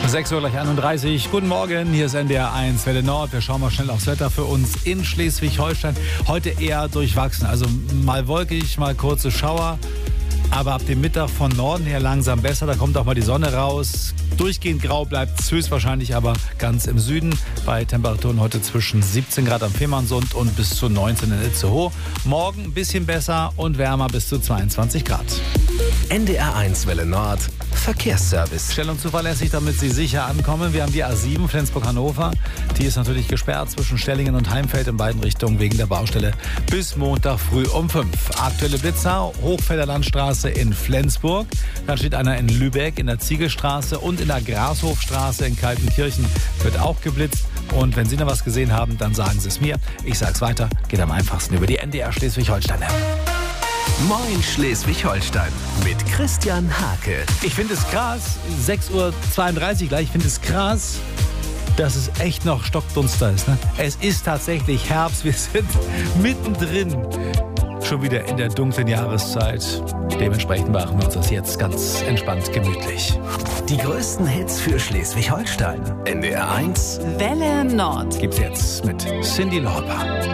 6 Uhr gleich 31. Guten Morgen, hier ist NDR 1 Welle Nord. Wir schauen mal schnell aufs Wetter für uns in Schleswig-Holstein. Heute eher durchwachsen, also mal wolkig, mal kurze Schauer. Aber ab dem Mittag von Norden her langsam besser. Da kommt auch mal die Sonne raus. Durchgehend grau bleibt es höchstwahrscheinlich aber ganz im Süden. Bei Temperaturen heute zwischen 17 Grad am Fehmarnsund und bis zu 19 in Itzehoe. Morgen ein bisschen besser und wärmer bis zu 22 Grad. NDR 1 Welle Nord Verkehrsservice. Schnell und zuverlässig, damit Sie sicher ankommen. Wir haben die A7 Flensburg-Hannover. Die ist natürlich gesperrt zwischen Stellingen und Heimfeld in beiden Richtungen wegen der Baustelle bis Montag früh um 5. Aktuelle Blitzer, Hochfelder Landstraße in Flensburg. Dann steht einer in Lübeck in der Ziegelstraße und in der Grashofstraße in Kaltenkirchen wird auch geblitzt. Und wenn Sie noch was gesehen haben, dann sagen Sie es mir. Ich sag's weiter, geht am einfachsten über die NDR Schleswig-Holstein. Moin Schleswig-Holstein mit Christian Hake. Ich finde es krass, 6.32 Uhr gleich, ich finde es krass, dass es echt noch stockdunster ist. Ne? Es ist tatsächlich Herbst, wir sind mittendrin. Schon wieder in der dunklen Jahreszeit. Dementsprechend machen wir uns das jetzt ganz entspannt gemütlich. Die größten Hits für Schleswig-Holstein. NDR 1 Welle Nord. Gibt's jetzt mit Cyndi Lauper.